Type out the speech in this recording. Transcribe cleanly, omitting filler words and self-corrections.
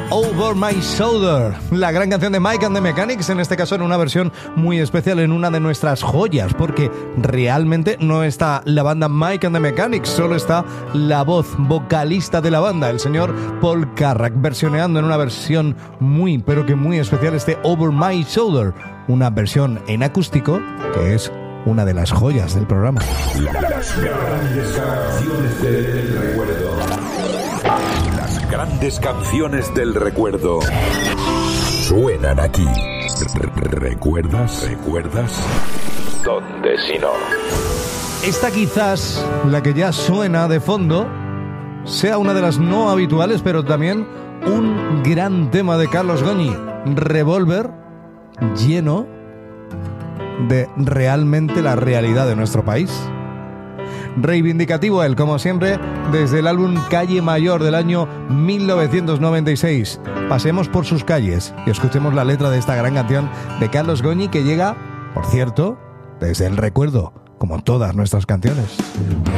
Over My Shoulder, la gran canción de Mike and the Mechanics, en este caso en una versión muy especial, en una de nuestras joyas, porque realmente no está la banda Mike and the Mechanics, solo está la voz vocalista de la banda, el señor Paul Carrack, versioneando en una versión muy, pero que muy especial este Over My Shoulder, una versión en acústico que es una de las joyas del programa. Las grandes canciones del recuerdo. Las grandes canciones del recuerdo suenan aquí. ¿Recuerdas? ¿Dónde si no? Esta quizás, la que ya suena de fondo, sea una de las no habituales, pero también un gran tema de Carlos Goñi, Revolver, lleno de realmente la realidad de nuestro país. Reivindicativo él, como siempre, desde el álbum Calle Mayor del año 1996. Pasemos por sus calles y escuchemos la letra de esta gran canción de Carlos Goñi, que llega, por cierto, desde el recuerdo, como todas nuestras canciones.